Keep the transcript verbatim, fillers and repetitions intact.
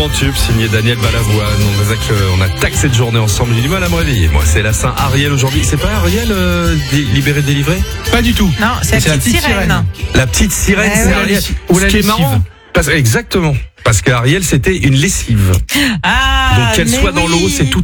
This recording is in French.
grand tube signé Daniel Balavoine. On attaque, on attaque cette journée ensemble. J'ai du mal à me réveiller. Moi, c'est la Saint-Ariel aujourd'hui. C'est pas Ariel euh, dé- libéré, délivré? Pas du tout. Non, c'est, C'est la petite, sirène. sirène. La petite sirène, Ouais, c'est ouais, Ariel. ou Ce la qui est lessive. marrant, parce, exactement. Parce qu'Ariel, c'était une lessive. Ah, Donc qu'elle mais soit dans oui. l'eau, c'est tout